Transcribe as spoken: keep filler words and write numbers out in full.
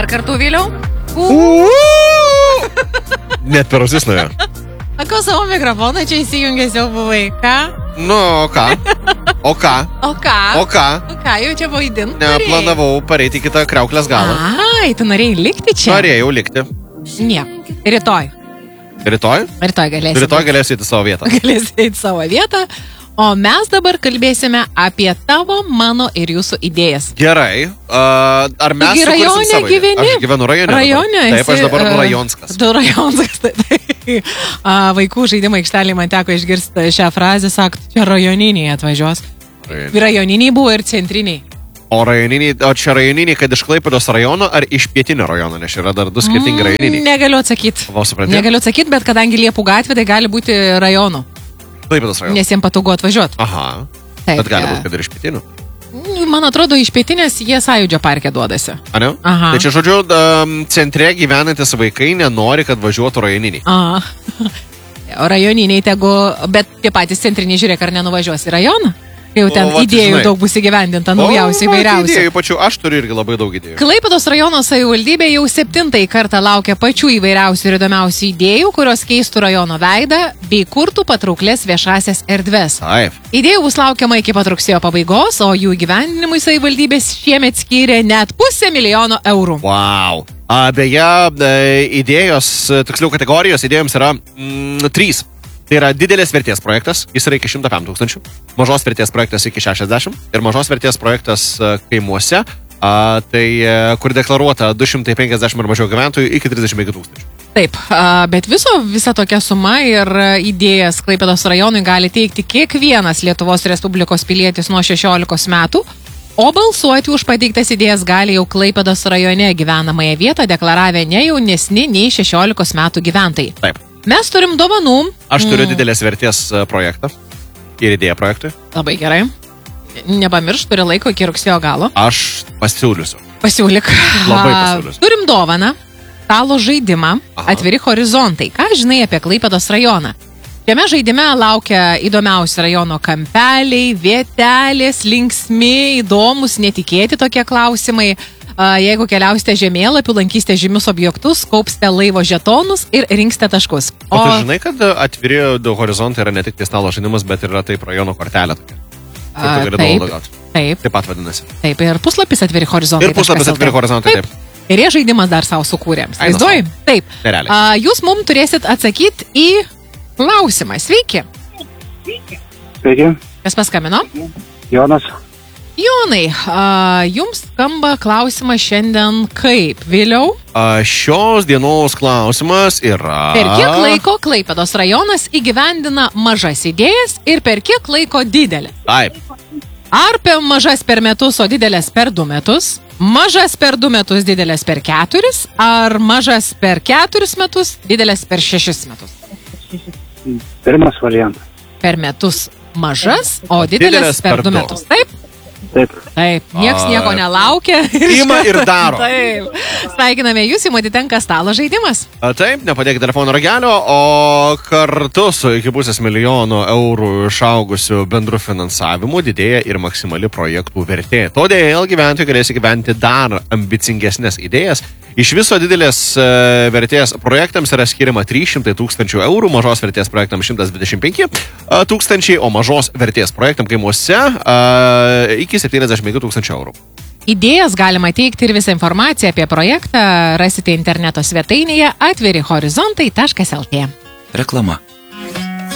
Dar kartu vėliau. Net per ausis nuėjo. Ako savo mikrofoną čia įsijungęs jau buvai, ką? Nu, o ką? O ką? O ką? O ką? O ką, jau čia vaidint? Neplanavau pareiti kitą kriauklės galą. Ai, tu norėjai likti čia? Norėjau likti. Nieko. Rytoj. Rytoj? Rytoj galėsi. Rytoj galėsi įti savo vietą. Galėsi įti savo vietą. O mes dabar kalbėsime apie tavo, mano ir jūsų idėjas. Gerai. Uh, ar mes Taigi rajone savo gyveni? Aš gyvenu rajone. Rajone dabar. Taip, aš dabar esi, uh, rajonskas. Tu rajonskas. Tai, tai, uh, vaikų žaidimo aikštelėje man teko išgirsti šią frazę, sako, čia rajoniniai atvažiuos. Rajon. Rajoniniai buvo ir centriniai. O rajoniniai, o čia rajoniniai, kad iš Klaipėdos rajono ar iš pietinio rajono, nes yra dar du skirtingi Mm, rajoniniai. negaliu atsakyti. O, supranti? Negaliu atsakyti, bet kadangi Liepų gatvė, tai gali būti rajonų. Klaipėdos rajono. Nes jiems patogu atvažiuoti. Aha. Taip, Bet gali e. būti, kad ir iš pietinių. Man atrodo, iš pietinės jie Sąjūdžio parke duodasi. A, ne? Aha. Tai čia, žodžiu, um, centre gyvenantis vaikai nenori, kad važiuotų rajoniniai. A. O rajoniniai tegu, bet tie patys centriniai žiūrėk, ar nenuvažiuos į rajoną? Jau ten O, va, idėjų žinai. daug bus įgyvendinta, naujausių, O, va, įvairiausių. Idėjų pačių, aš turiu irgi labai daug idėjų. Klaipėdos rajono savivaldybė jau septintąjį kartą laukia pačių įvairiausių ir įdomiausių idėjų, kurios keistų rajono veidą bei kurtų patrauklės viešasias erdves. Taip. Idėjų bus laukiama iki pat rugsėjo pabaigos, o jų įgyvendinimui savivaldybės šiemet skyrė net pusę milijono eurų. Wow. A, beje, e, idėjos, tiksliau kategorijos idėjoms yra mm, trys. Tai yra didelės vertės projektas, jis yra iki šimto penkių tūkstančių, mažos vertės projektas iki šešiasdešimt ir mažos vertės projektas e, kaimuose, a, tai e, kur deklaruota du šimtai penkiasdešimt ir mažiau gyventojų iki trisdešimt penkių tūkstančių. Taip, a, bet viso, visa tokia suma ir idėjas Klaipėdos rajonui gali teikti kiekvienas Lietuvos Respublikos pilietis nuo šešiolikos metų, o balsuoti už pateiktas idėjas gali jau Klaipėdos rajone gyvenamąją vietą deklaravę ne jaunesni nei šešiolikos metų gyventojai. Taip. Mes turim dovanų. Aš turiu didelės vertės e, projektą ir idėją projektui. Labai gerai. Nepamirš, turi laiko iki rugsėjo galo. Aš pasiūlysiu. Pasiūlyk. Labai A, pasiūlysiu. Turim dovaną, stalo žaidimą, Aha. Atviri horizontai. Ką žinai apie Klaipėdos rajoną? Šiame žaidime laukia įdomiausi rajono kampeliai, vietelės, linksmi, įdomus, netikėti tokie klausimai. A, Jeigu keliausite žemėlapiu, lankysite žymius objektus, kaupsite laivo žetonus ir rinksite taškus. O tu žinai, kad atviri horizontai yra ne tik tai stalo žaidimas, bet ir yra taip rajono kortelė tokia. Kur A, tu gali taip, dovaną gauti. taip, Taip pat vadinasi. taip, ir puslapis Atviri horizontai. Ir puslapis atviri horizontai, taip. Ir jie žaidimas dar savo sukūrė. Ai, Vaizduoji? Taip. Tai realiai. A, Jūs mums turėsit atsakyti į klausimą. Sveiki. Sveiki, Kas paskambino? Jonas. Jonai, a, jums skamba klausimas šiandien kaip? Vėliau? A, šios dienos klausimas yra... Per kiek laiko Klaipėdos rajonas įgyvendina mažas idėjas ir per kiek laiko didelė? Taip. Ar per mažas per metus, o didelės per du metus? Mažas per du metus, didelės per keturis? Ar mažas per keturis metus, didelės per šešis metus? Pirmas variantas. Per metus mažas, o didelės per du metus. Taip? Taip. Taip, nieks A. nieko nelaukia. Ima ir daro. Taip. Sveikiname jūs, jums atitenka stalo žaidimas. A, taip, nepadėkite telefono ragelio, o kartu su iki pusės milijono eurų išaugusiu bendru finansavimu didėja ir maksimali projektų vertė. Todėl gyventojai galės įgyventi dar ambicingesnės idėjas. Iš viso didelės e, vertės projektams yra skiriama trys šimtai tūkstančių eurų, mažos vertės projektams šimtas dvidešimt penki tūkstančiai, o mažos vertės projektams kaimuose e, iki septyniasdešimt penkių tūkstančių eurų. Idėjas galima teikti ir visą informaciją apie projektą rasite interneto svetainėje atviri horizontai taškas lt. Reklama.